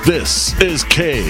This is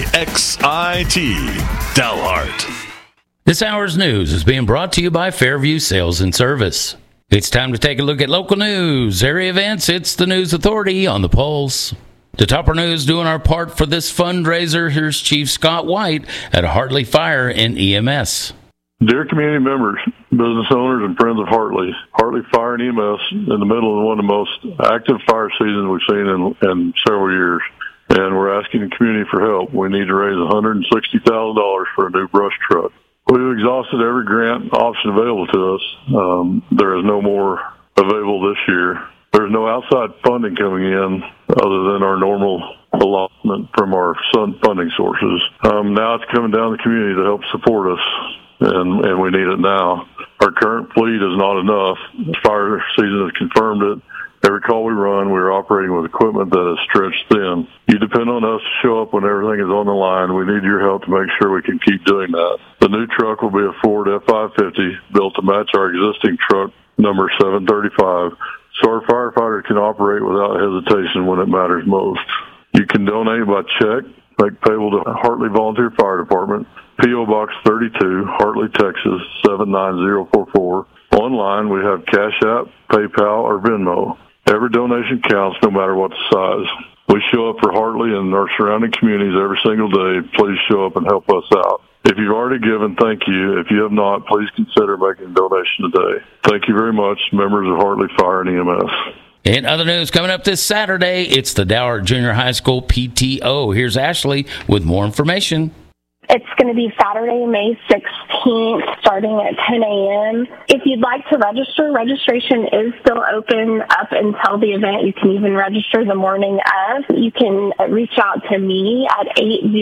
KXIT Dalhart. This hour's news is being brought to you by Fairview Sales and Service. It's time to take a look at local news, area events. It's the News Authority on the Pulse. To top our news, doing our part for this fundraiser, here's Chief Scott White at Hartley Fire and EMS. Dear community members, business owners, and friends of Hartley, Hartley Fire and EMS in the middle of one of the most active fire seasons we've seen in several years. And we're asking the community for help. We need to raise $160,000 for a new brush truck. We've exhausted every grant option available to us. There is no more available this year. There's no outside funding coming in other than our normal allotment from our funding sources. Now it's coming down to the community to help support us, and we need it now. Our current fleet is not enough. The fire season has confirmed it. Every call we run, we're operating with equipment that is stretched thin. You depend on us to show up when everything is on the line. We need your help to make sure we can keep doing that. The new truck will be a Ford F550 built to match our existing truck number 735, so our firefighters can operate without hesitation when it matters most. You can donate by check, make payable to Hartley Volunteer Fire Department, P.O. Box 32, Hartley, Texas, 79044. Online, we have Cash App, PayPal, or Venmo. Every donation counts, no matter what the size. We show up for Hartley and our surrounding communities every single day. Please show up and help us out. If you've already given, thank you. If you have not, please consider making a donation today. Thank you very much, members of Hartley Fire and EMS. In other news, coming up this Saturday, it's the Dalhart Junior High School PTO. Here's Ashley with more information. It's going to be Saturday, May 16th, starting at 10 a.m. If you'd like to register, registration is still open up until the event. You can even register the morning of. You can reach out to me at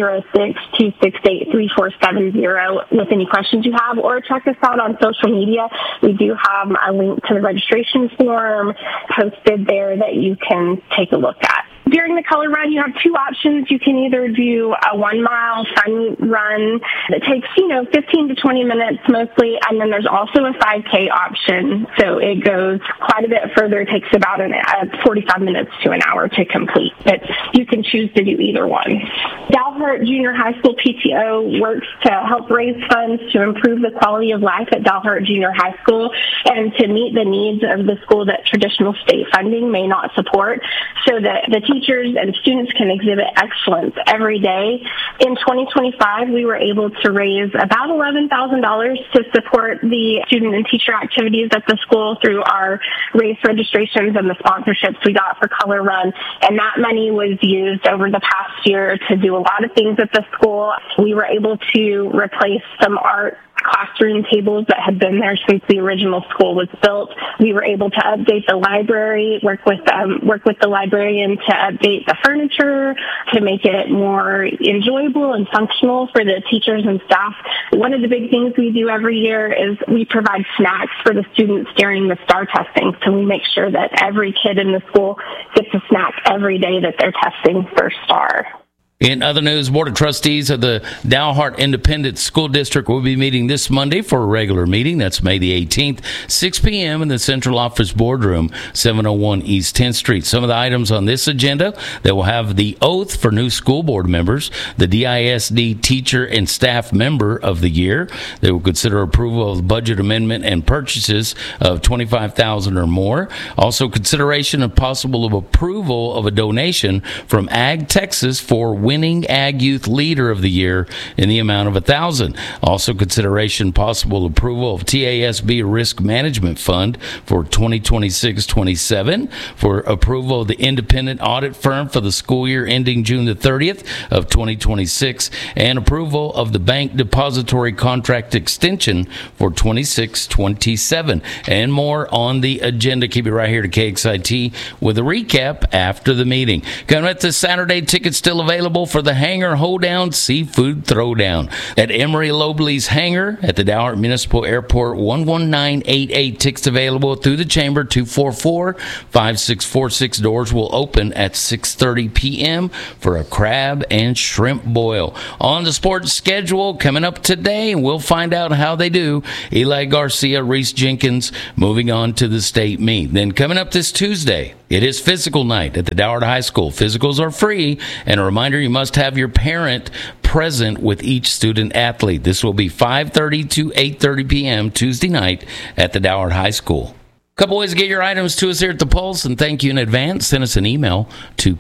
806-268-3470 with any questions you have, or check us out on social media. We do have a link to the registration form posted there that you can take a look at. During the color run, you have two options. You can either do a 1 mile fun run that takes, 15 to 20 minutes mostly, and then there's also a 5K option. So it goes quite a bit further. It takes about 45 minutes to an hour to complete, but you can choose to do either one. Dalhart Junior High School PTO works to help raise funds to improve the quality of life at Dalhart Junior High School and to meet the needs of the school that traditional state funding may not support, so that the teachers and students can exhibit excellence every day. In 2025, we were able to raise about $11,000 to support the student and teacher activities at the school through our race registrations and the sponsorships we got for Color Run. And that money was used over the past year to do a lot of things at the school. We were able to replace some art classroom tables that had been there since the original school was built. We were able to update the library, work with the librarian to update the furniture, to make it more enjoyable and functional for the teachers and staff. One of the big things we do every year is we provide snacks for the students during the STAR testing. So we make sure that every kid in the school gets a snack every day that they're testing for STAR. In other news, Board of Trustees of the Dalhart Independent School District will be meeting this Monday for a regular meeting. That's May the 18th, 6 p.m. in the Central Office Boardroom, 701 East 10th Street. Some of the items on this agenda, they will have the oath for new school board members, the DISD Teacher and Staff Member of the Year. They will consider approval of the budget amendment and purchases of $25,000 or more. Also, consideration of possible approval of a donation from Ag Texas for winning Ag Youth Leader of the Year in the amount of $1,000. Also, consideration possible approval of TASB Risk Management Fund for 2026-27 for approval of the independent audit firm for the school year ending June the 30th of 2026 and approval of the bank depository contract extension for 26-27 and more on the agenda. Keep it right here to KXIT with a recap after the meeting. Coming up this Saturday, tickets still available for the Hangar Hoedown Seafood Throwdown at Emery Lobley's Hangar at the Dalhart Municipal Airport. 11988 tickets available through the chamber. 244-5646. Doors will open at 6:30 p.m. for a crab and shrimp boil. On the sports schedule coming up today, we'll find out how they do. Eli Garcia, Reese Jenkins moving on to the state meet. Then coming up this Tuesday, it is physical night at the Dalhart High School. Physicals are free, and a reminder you must have your parent present with each student athlete. This will be 5:30 to 8:30 p.m. Tuesday night at the Dalhart High School. Couple ways to get your items to us here at The Pulse, and thank you in advance. Send us an email to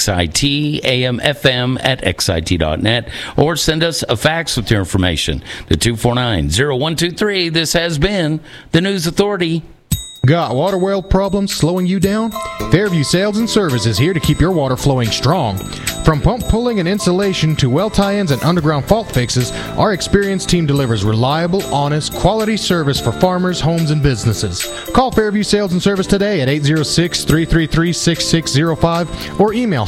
kxitamfm@xit.net, or send us a fax with your information to 249-0123. This has been the News Authority. Got water well problems slowing you down? Fairview Sales and Service is here to keep your water flowing strong. From pump pulling and installation to well tie-ins and underground fault fixes, our experienced team delivers reliable, honest, quality service for farmers, homes, and businesses. Call Fairview Sales and Service today at 806-333-6605 or email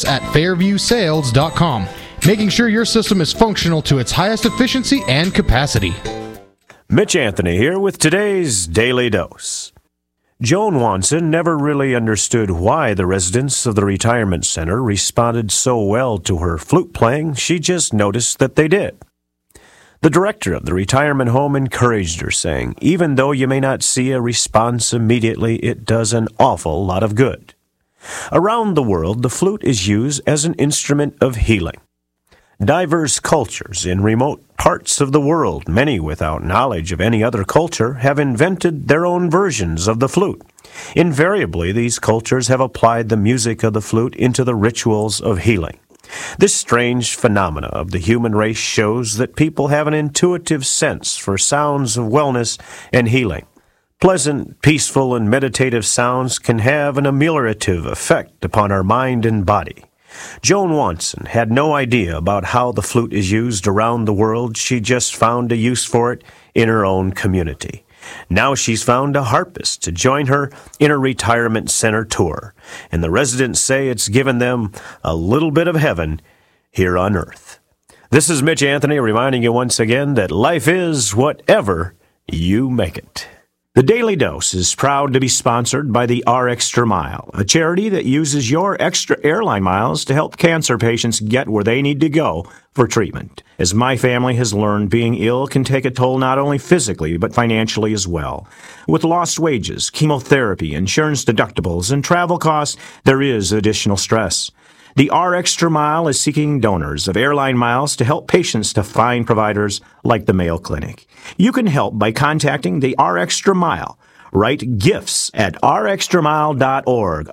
service@fairviewsales.com, making sure your system is functional to its highest efficiency and capacity. Mitch Anthony here with today's Daily Dose. Joan Watson never really understood why the residents of the retirement center responded so well to her flute playing. She just noticed that they did. The director of the retirement home encouraged her, saying, "Even though you may not see a response immediately, it does an awful lot of good." Around the world, the flute is used as an instrument of healing. Diverse cultures in remote parts of the world, many without knowledge of any other culture, have invented their own versions of the flute. Invariably, these cultures have applied the music of the flute into the rituals of healing. This strange phenomena of the human race shows that people have an intuitive sense for sounds of wellness and healing. Pleasant, peaceful, and meditative sounds can have an ameliorative effect upon our mind and body. Joan Watson had no idea about how the flute is used around the world. She just found a use for it in her own community. Now she's found a harpist to join her in her retirement center tour, and the residents say it's given them a little bit of heaven here on earth. This is Mitch Anthony reminding you once again that life is whatever you make it. The Daily Dose is proud to be sponsored by the RExtra Mile, a charity that uses your extra airline miles to help cancer patients get where they need to go for treatment. As my family has learned, being ill can take a toll not only physically, but financially as well. With lost wages, chemotherapy, insurance deductibles, and travel costs, there is additional stress. The RExtra Mile is seeking donors of airline miles to help patients to find providers like the Mayo Clinic. You can help by contacting the RExtra Mile. Write gifts at rextramile.org,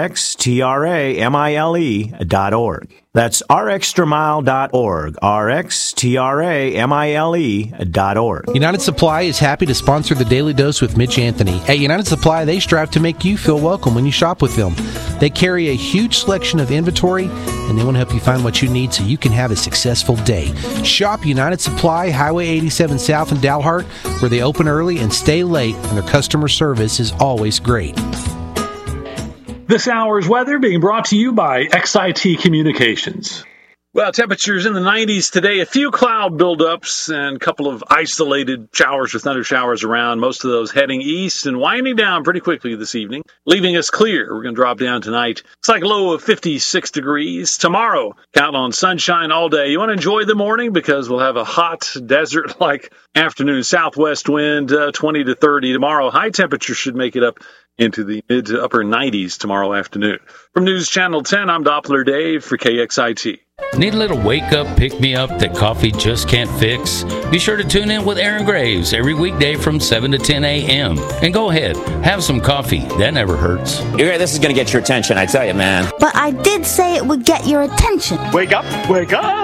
rxtramile.org. That's rextramile.org, rxtramile.org. United Supply is happy to sponsor the Daily Dose with Mitch Anthony. At United Supply, they strive to make you feel welcome when you shop with them. They carry a huge selection of inventory, and they want to help you find what you need so you can have a successful day. Shop United Supply, Highway 87 South in Dalhart, where they open early and stay late, and their customer service is always great. This hour's weather being brought to you by XIT Communications. Well, temperatures in the 90s today. A few cloud buildups and a couple of isolated showers or thunder showers around. Most of those heading east and winding down pretty quickly this evening, leaving us clear. We're going to drop down tonight. It's like a low of 56 degrees. Tomorrow, count on sunshine all day. You want to enjoy the morning because we'll have a hot desert-like afternoon. Southwest wind, 20 to 30. Tomorrow, high temperature should make it up into the mid to upper 90s tomorrow afternoon. From News Channel 10, I'm Doppler Dave for KXIT. Need a little wake-up, pick-me-up that coffee just can't fix? Be sure to tune in with Aaron Graves every weekday from 7 to 10 a.m. And go ahead, have some coffee. That never hurts. This is going to get your attention, I tell you, man. But I did say it would get your attention. Wake up! Wake up!